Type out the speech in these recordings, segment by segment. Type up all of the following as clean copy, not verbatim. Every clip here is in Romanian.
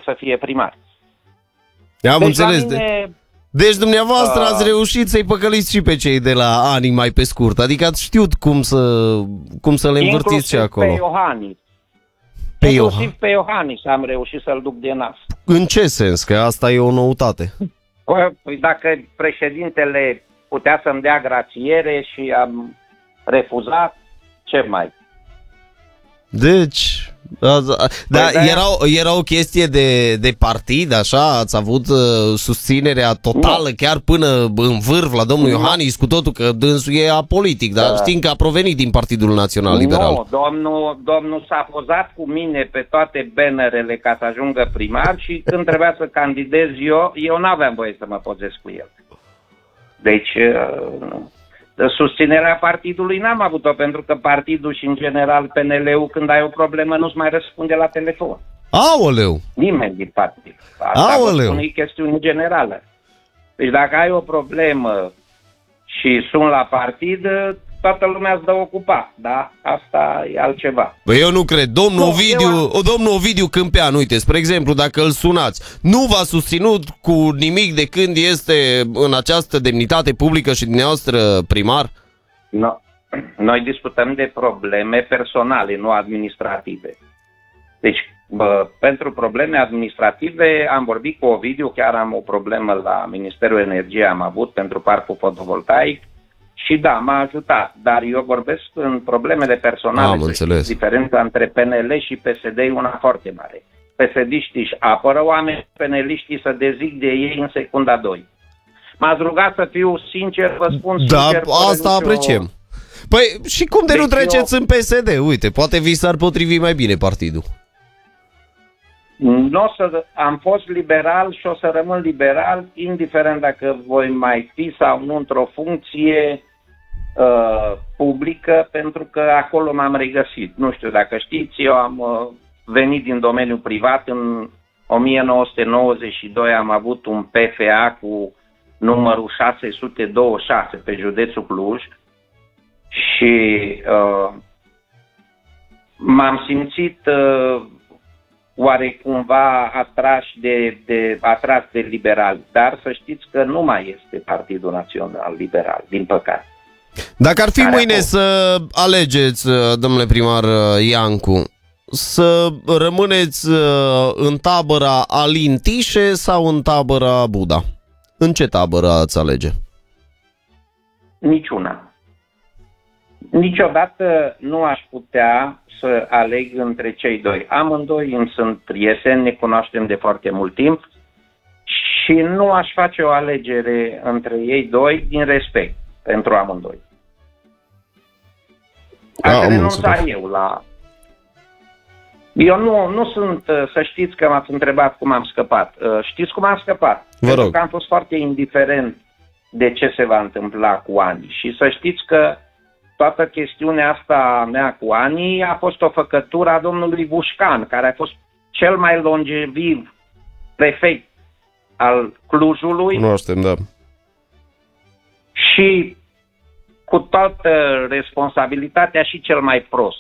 să fie primar. Am înțeles. Mine, deci dumneavoastră ați reușit să-i păcăliți și pe cei de la Ani mai pe scurt. Adică ați știut cum să le învârtiți și acolo. Pe Iohannis. Pe Iohannis am reușit să-l duc de nas. În ce sens? Că asta e o noutate. Păi dacă președintele putea să-mi dea grațiere și am refuzat, ce mai? Deci... Era o chestie de partid, așa? Ați avut susținerea totală, chiar până în vârf la domnul Iohannis, cu totul că dânsul e apolitic, dar știm că a provenit din Partidul Național Liberal. Nu, domnul s-a pozat cu mine pe toate bannerele ca să ajungă primar și când trebuia să candidez eu n-aveam voie să mă pozez cu el. Deci... susținerea partidului n-am avut-o, pentru că partidul și în general PNL-ul, când ai o problemă, nu-ți mai răspunde la telefon. Aoleu! Nimeni din partid. Asta e chestiune generală. Deci dacă ai o problemă și sun la partid, toată lumea îți dă ocupat, da? Asta e altceva. Băi, eu nu cred. Domnul Ovidiu Câmpean, uite, spre exemplu, dacă îl sunați, nu v-a susținut cu nimic de când este în această demnitate publică și dumneavoastră primar? No. Noi discutăm de probleme personale, nu administrative. Deci, pentru probleme administrative am vorbit cu Ovidiu, chiar am o problemă la Ministerul Energiei, am avut pentru parcul fotovoltaic. Și da, m-a ajutat, dar eu vorbesc în problemele personale. Am înțeles. Diferența între PNL și PSD e una foarte mare. PSD-știi își apără oameni, PNL-știi să dezic de ei în secunda 2. M-ați rugat să fiu sincer, vă spun sincer. Da, asta apreciem. Păi și cum de nu treceți în PSD? Uite, poate vi s-ar potrivi mai bine partidul. Am fost liberal și o să rămân liberal, indiferent dacă voi mai fi sau nu într-o funcție publică, pentru că acolo m-am regăsit. Nu știu dacă știți, eu am venit din domeniul privat. În 1992 am avut un PFA cu numărul 626 pe județul Cluj și m-am simțit oare cumva atras de liberali, dar să știți că nu mai este Partidul Național Liberal, din păcate. Dacă ar fi mâine să alegeți, domnule primar Iancu, să rămâneți în tabăra Alin Tișe sau în tabăra Buda? În ce tabără ați alege? Niciuna. Niciodată nu aș putea să aleg între cei doi. Amândoi îmi sunt prieteni, ne cunoaștem de foarte mult timp și nu aș face o alegere între ei doi din respect pentru amândoi. Aș renunța eu la... Eu nu sunt, să știți că m-ați întrebat cum am scăpat. Știți cum am scăpat? Pentru că am fost foarte indiferent de ce se va întâmpla cu Ani. Și să știți că toată chestiunea asta mea cu Ani a fost o făcătură a domnului Vușcan, care a fost cel mai longeviv prefect al Clujului. Cunoaștem, da. Și cu toată responsabilitatea și cel mai prost.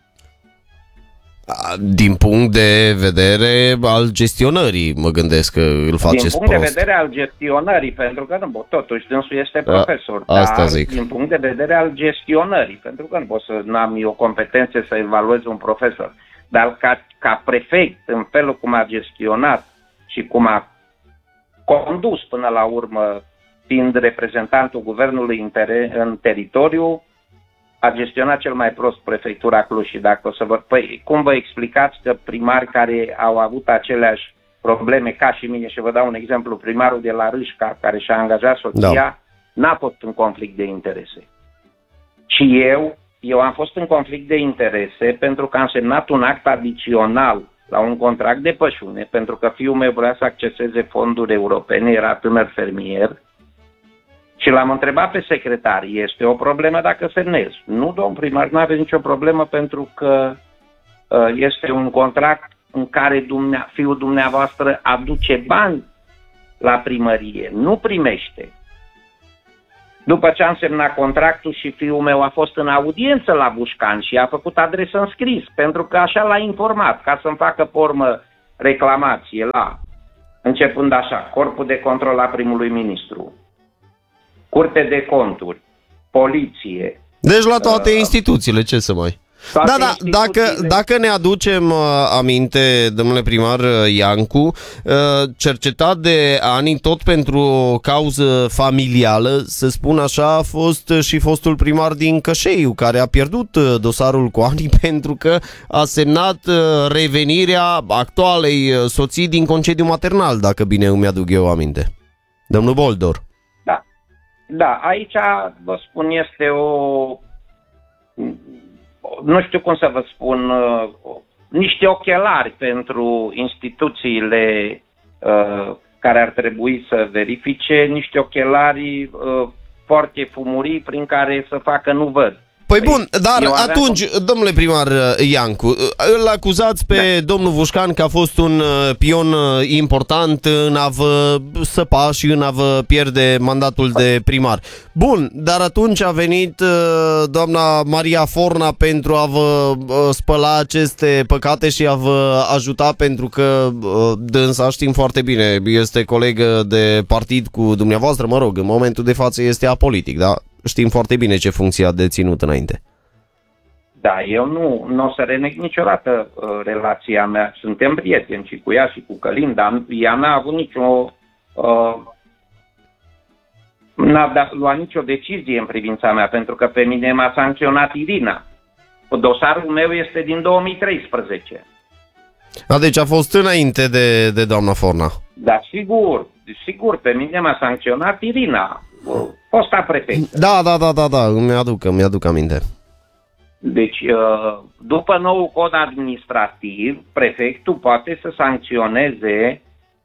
Din punct de vedere al gestionării, mă gândesc că îl faceți prost. Din punct de vedere al gestionării, pentru că nu, totuși dânsul este profesor, asta zic. Din punct de vedere al gestionării, pentru că nu pot să n-am eu competențe să evaluez un profesor, dar ca prefect, în felul cum a gestionat și cum a condus până la urmă, fiind reprezentantul guvernului în teritoriu, a gestionat cel mai prost prefectura Cluj. Și dacă o să vă... Păi, cum vă explicați că primari care au avut aceleași probleme ca și mine, și vă dau un exemplu, primarul de la Râșca, care și-a angajat soția, n-a fost în conflict de interese. Și eu am fost în conflict de interese pentru că am semnat un act adițional la un contract de pășune, pentru că fiul meu vrea să acceseze fonduri europene, era tânăr fermier, și l-am întrebat pe secretar, este o problemă dacă semnezi? Nu, domn primar, nu aveți nicio problemă, pentru că este un contract în care fiul dumneavoastră aduce bani la primărie, nu primește. După ce am semnat contractul și fiul meu a fost în audiență la Vușcan și a făcut adresă în scris, pentru că așa l-a informat, ca să-mi facă pe urmă reclamație la, începând așa, Corpul de Control a primului ministru, Curte de Conturi, Poliție. Deci la toate instituțiile, ce să mai... Da, dacă ne aducem aminte, domnule primar Iancu, cercetat de ani tot pentru o cauză familială, să spun așa, a fost și fostul primar din Cășeiu, care a pierdut dosarul cu ani pentru că a semnat revenirea actualei soții din concediu maternal, dacă bine îmi aduc eu aminte. Domnul Boldor. Da, aici, vă spun, este nu știu cum să vă spun, niște ochelari pentru instituțiile care ar trebui să verifice, niște ochelari foarte fumurii prin care să facă nu văd. Păi bun, dar atunci, domnule primar Iancu, îl acuzați pe domnul Vușcan că a fost un pion important în a vă săpa și în a vă pierde mandatul de primar. Bun, dar atunci a venit doamna Maria Forna pentru a vă spăla aceste păcate și a vă ajuta, pentru că dânsa, știm foarte bine, este colegă de partid cu dumneavoastră, mă rog, în momentul de față este apolitic, da? Știm foarte bine ce funcție a deținut înainte. Da, eu nu o să reneg niciodată relația mea. Suntem prieteni și cu ea și cu Călin, dar ea n-a avut n-a luat nicio decizie în privința mea, pentru că pe mine m-a sancționat Irina. Dosarul meu este din 2013. Deci a fost înainte de doamna Forna. Da, sigur, pe mine m-a sancționat Irina, fosta prefectă. Da, îmi aduc aminte. Deci, după nou cod administrativ, prefectul poate să sancționeze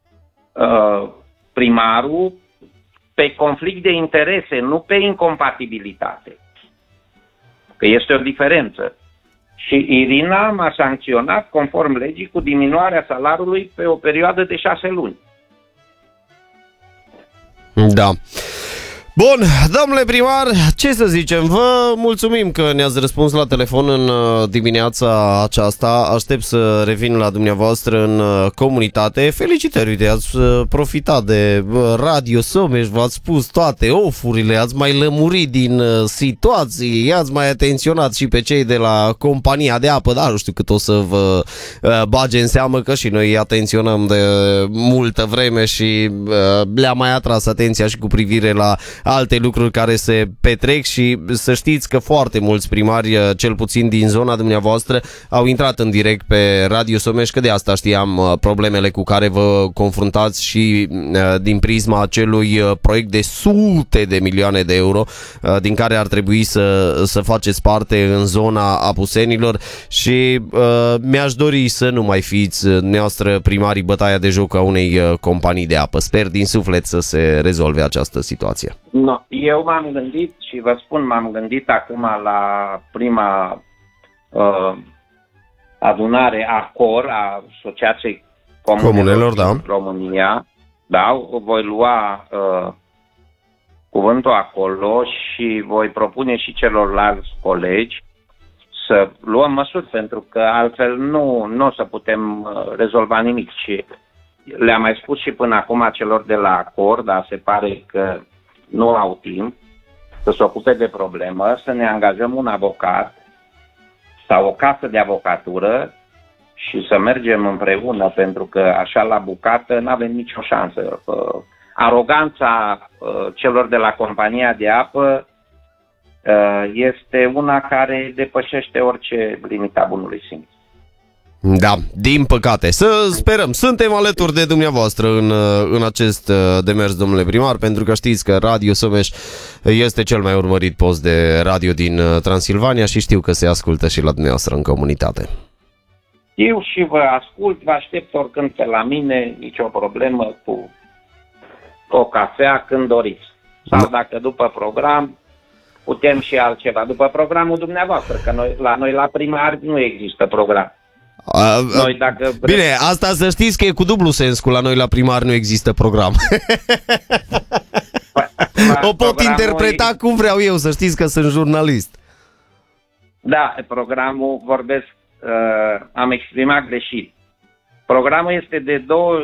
primarul pe conflict de interese, nu pe incompatibilitate. Că este o diferență. Și Irina m-a sancționat conform legii cu diminuarea salariului pe o perioadă de 6 luni. Da. Bun, domnule primar, ce să zicem, vă mulțumim că ne-ați răspuns la telefon în dimineața aceasta. Aștept să revin la dumneavoastră în comunitate. Felicitări, uite, ați profitat de Radio Someș, v-ați spus toate ofurile, ați mai lămurit din situații, i-ați mai atenționat și pe cei de la compania de apă, dar nu știu cât o să vă bage în seamă, că și noi atenționăm de multă vreme și le-a mai atras atenția și cu privire la alte lucruri care se petrec și să știți că foarte mulți primari, cel puțin din zona dumneavoastră, au intrat în direct pe Radio Someș, că de asta știam problemele cu care vă confruntați și din prisma acelui proiect de sute de milioane de euro din care ar trebui să faceți parte în zona Apusenilor și mi-aș dori să nu mai fiți dumneavoastră primarii bătaia de joc a unei companii de apă. Sper din suflet să se rezolve această situație. No, eu m-am gândit și vă spun, m-am gândit acum la prima adunare ACOR, a Asociației Comunelor din România. Da, voi lua cuvântul acolo și voi propune și celorlalți colegi să luăm măsuri, pentru că altfel nu o să putem rezolva nimic. Și le-am mai spus și până acum celor de la ACOR, dar se pare că nu au timp să se ocupe de problemă, să ne angajăm un avocat sau o casă de avocatură și să mergem împreună, pentru că așa la bucată nu avem nicio șansă. Aroganța celor de la compania de apă este una care depășește orice limita bunului simț. Da, din păcate. Să sperăm. Suntem alături de dumneavoastră în acest demers, domnule primar, pentru că știți că Radio Someș este cel mai urmărit post de radio din Transilvania și știu că se ascultă și la dumneavoastră în comunitate. Eu și vă ascult, vă aștept oricând pe la mine, nicio problemă, cu o cafea când doriți. Sau dacă după program putem și altceva. După programul dumneavoastră, că la noi la primar nu există program. Bine, asta să știți că e cu dublu sens, cu la noi la primar nu există program. O pot interpreta cum vreau eu, să știți că sunt jurnalist. Da, programul vorbesc, am exprimat greșit. Programul este de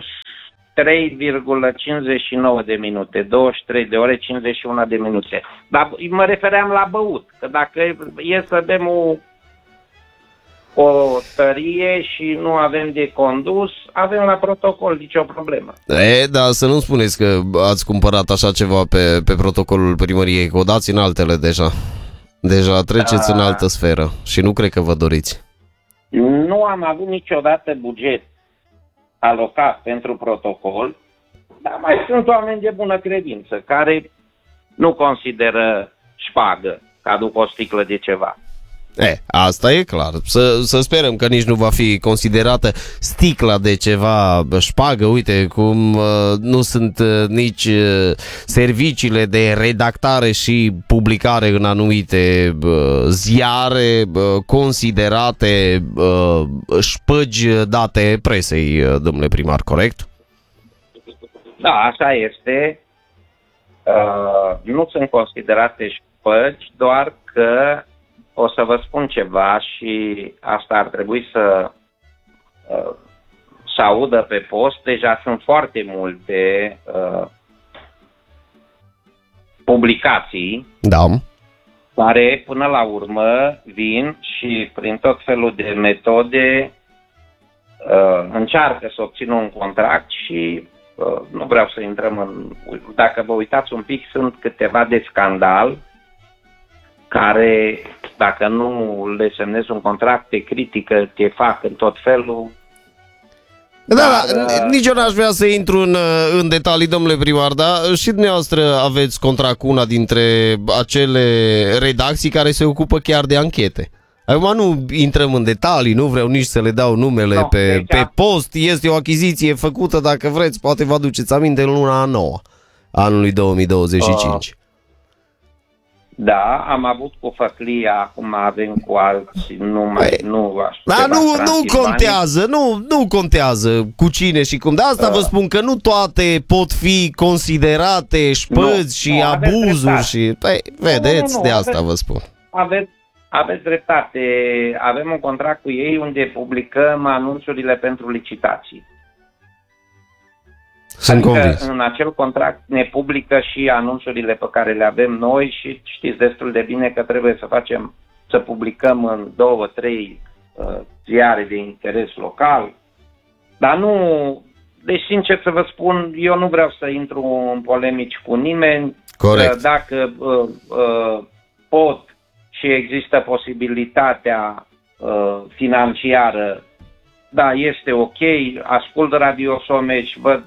23,59 de minute, 23 de ore 51 de minute. Dar mă refeream la băut, că dacă e să bem o tărie și nu avem de condus, avem la protocol, nicio problemă. Dar să nu spuneți că ați cumpărat așa ceva pe protocolul primăriei, că o dați în altele deja. Deja treceți în altă sferă și nu cred că vă doriți. Nu am avut niciodată buget alocat pentru protocol, dar mai sunt oameni de bună credință care nu consideră șpagă că aduc o sticlă de ceva. Asta e clar. Să sperăm că nici nu va fi considerată sticla de ceva șpagă. Uite cum nu sunt nici serviciile de redactare și publicare în anumite ziare considerate șpăgi date presei, domnule primar, corect? Da, așa este. Nu sunt considerate șpăgi, doar că o să vă spun ceva și asta ar trebui să audă pe post. Deja sunt foarte multe publicații care până la urmă vin și prin tot felul de metode încearcă să obțină un contract și nu vreau să intrăm în... Dacă vă uitați un pic, sunt câteva de scandal care, dacă nu le semnezi un contract, te critică, te fac în tot felul. Nici eu n-aș vrea să intru în detalii, domnule primar, dar și dumneavoastră aveți contract cu una dintre acele redacții care se ocupă chiar de anchete. Acum nu intrăm în detalii, nu vreau nici să le dau numele pe post. Este o achiziție făcută, dacă vreți, poate vă aduceți aminte, în luna a 9 anului 2025. Da, am avut cu Făclia, acum avem cu alții, nu contează, nu contează cu cine și cum. De asta vă spun că nu toate pot fi considerate șpăți și abuzuri și... Vedeți, de asta vă spun. Aveți dreptate. Avem un contract cu ei unde publicăm anunțurile pentru licitații. În acel contract ne publică și anunțurile pe care le avem noi și știți destul de bine că trebuie să publicăm în 2-3 ziare de interes local. Dar nu, deci sincer să vă spun, eu nu vreau să intru în polemici cu nimeni. Corect. Dacă pot și există posibilitatea financiară, da, este ok, ascult Radio Someș, văd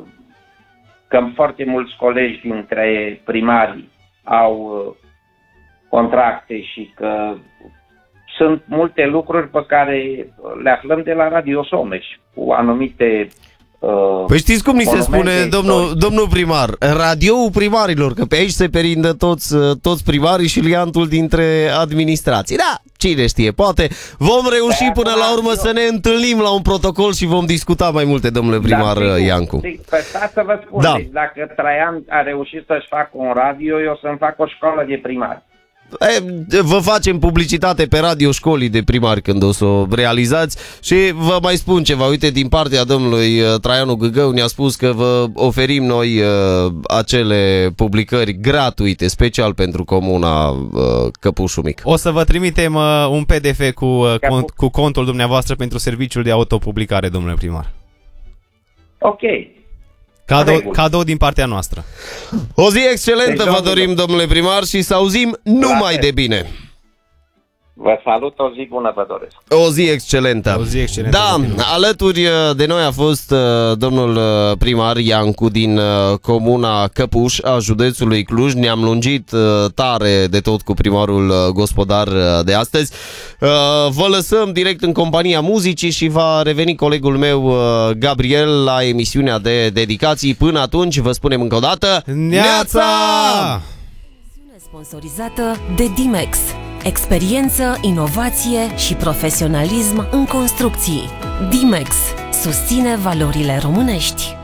că foarte mulți colegi dintre primari au contracte și că sunt multe lucruri pe care le aflăm de la Radio Someș, cu anumite... Păi știți cum ni se spune, domnul primar, radioul primarilor, că pe aici se perindă toți primarii și liantul dintre administrații. Da, cine știe, poate vom reuși până la urmă să ne întâlnim la un protocol și vom discuta mai multe, domnule primar Iancu. Stați să vă spun, deci dacă Traian a reușit să-și facă un radio, eu să-mi fac o școală de primari. Vă facem publicitate pe radio școlii de primari când o să o realizați și vă mai spun ceva. Uite, din partea domnului Traianu Gâgău ne-a spus că vă oferim noi acele publicări gratuite, special pentru comuna Căpușul Mic. O să vă trimitem un PDF cu contul dumneavoastră pentru serviciul de autopublicare, domnule primar. Ok. Cadou din partea noastră. O zi excelentă vă dorim, domnule primar, și să auzim numai de bine. Vă salut, o zi bună vă doresc. O zi excelentă. O zi excelentă. Da, alături de noi a fost domnul primar Iancu din comuna Căpuș a județului Cluj. Ne-am lungit tare de tot cu primarul gospodar de astăzi. Vă lăsăm direct în compania muzicii și va reveni colegul meu Gabriel la emisiunea de dedicații. Până atunci vă spunem încă o dată Neața! Sponsorizată de Dimex. Experiență, inovație și profesionalism în construcții. Dimex susține valorile românești.